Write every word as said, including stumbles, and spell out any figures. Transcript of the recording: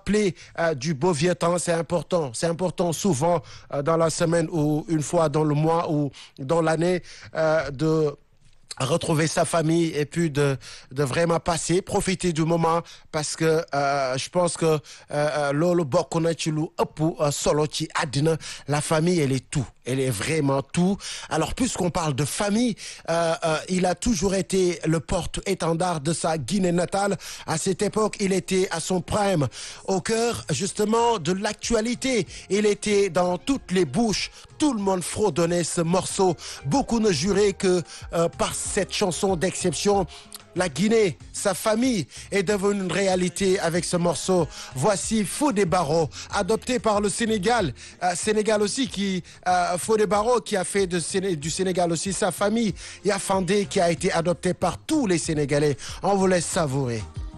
rappeler euh, du beau vieux temps, c'est important. C'est important souvent euh, dans la semaine ou une fois dans le mois ou dans l'année euh, de retrouver sa famille et puis de de vraiment passer profiter du moment parce que euh, je pense que euh, loolu bokk na ci lu ëpp solo ci àddina la famille elle est tout elle est vraiment tout alors puisqu'on parle de famille euh, euh, il a toujours été le porte-étendard de sa Guinée natale à cette époque il était à son prime au cœur justement de l'actualité il était dans toutes les bouches tout le monde fredonnait ce morceau beaucoup ne juraient que euh, par cette chanson d'exception la Guinée, sa famille est devenue une réalité avec ce morceau. Voici Fodé Barro, adopté par le Sénégal. Euh, Sénégal aussi, qui euh, Fodé Barro qui a fait de Séné, du Sénégal aussi sa famille. Il y a Fandé qui a été adopté par tous les Sénégalais. On vous laisse savourer.